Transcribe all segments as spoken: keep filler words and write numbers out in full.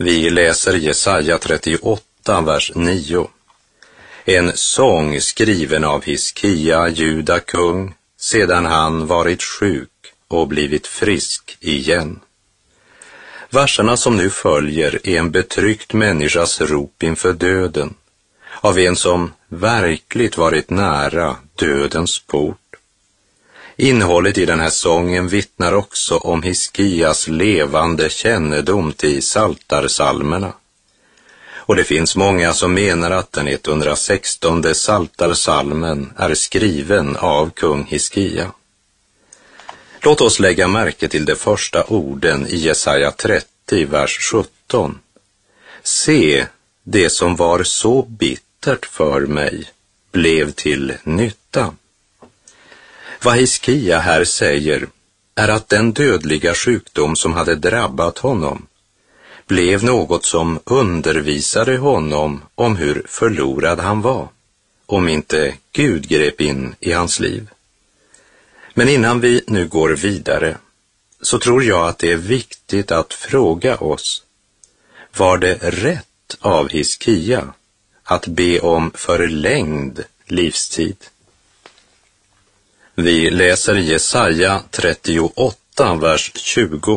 Vi läser Jesaja trettioåtta, vers nio. En sång skriven av Hiskia, Juda kung, sedan han varit sjuk och blivit frisk igen. Verserna som nu följer är en betryckt människas rop inför döden, av en som verkligt varit nära dödens port. Innehållet i den här sången vittnar också om Hiskias levande kännedom till Psaltarpsalmerna. Och det finns många som menar att den etthundrasextonde Psaltarpsalmen är skriven av kung Hiskia. Låt oss lägga märke till de första orden i Jesaja trettio, vers sjutton. Se, det som var så bittert för mig blev till nytta. Vad Hiskia här säger är att den dödliga sjukdom som hade drabbat honom blev något som undervisade honom om hur förlorad han var, om inte Gud grep in i hans liv. Men innan vi nu går vidare så tror jag att det är viktigt att fråga oss, var det rätt av Hiskia att be om förlängd livstid? Vi läser Jesaja trettioåtta, vers tjugo.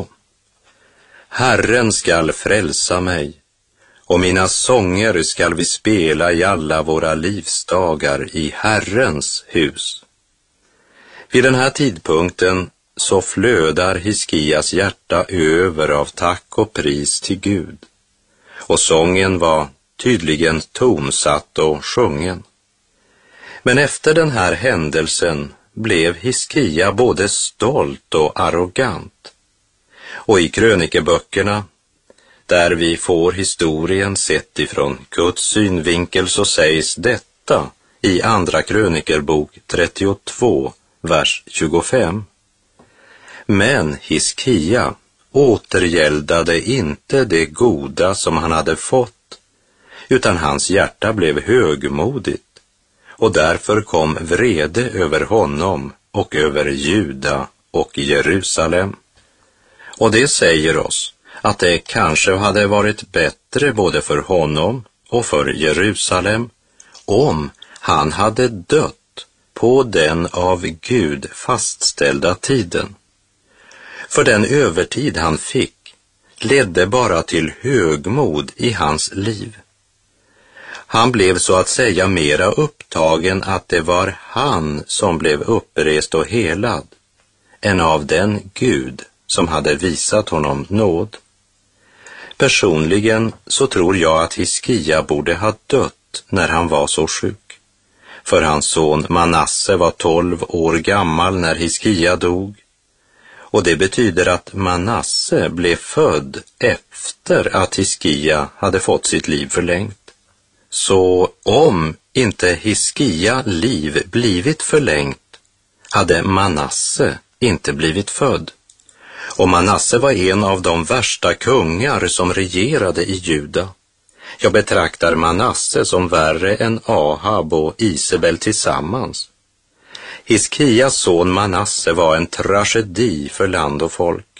Herren skall frälsa mig, och mina sånger skall vi spela i alla våra livsdagar i Herrens hus. Vid den här tidpunkten så flödar Hiskias hjärta över av tack och pris till Gud, och sången var tydligen tonsatt och sjungen. Men efter den här händelsen blev Hiskia både stolt och arrogant. Och i krönikeböckerna, där vi får historien sett ifrån Guds synvinkel, så sägs detta i andra krönikerbok trettiotvå, vers tjugofem. Men Hiskia återgäldade inte det goda som han hade fått, utan hans hjärta blev högmodigt, och därför kom vrede över honom och över Juda och Jerusalem. Och det säger oss att det kanske hade varit bättre både för honom och för Jerusalem om han hade dött på den av Gud fastställda tiden. För den övertid han fick ledde bara till högmod i hans liv. Han blev så att säga mera upptagen att det var han som blev upprest och helad än av den Gud som hade visat honom nåd. Personligen så tror jag att Hiskia borde ha dött när han var så sjuk. För hans son Manasse var tolv år gammal när Hiskia dog. Och det betyder att Manasse blev född efter att Hiskia hade fått sitt liv förlängt. Så om inte Hiskia liv blivit förlängt hade Manasse inte blivit född. Och Manasse var en av de värsta kungar som regerade i Juda. Jag betraktar Manasse som värre än Ahab och Isabel tillsammans. Hiskias son Manasse var en tragedi för land och folk.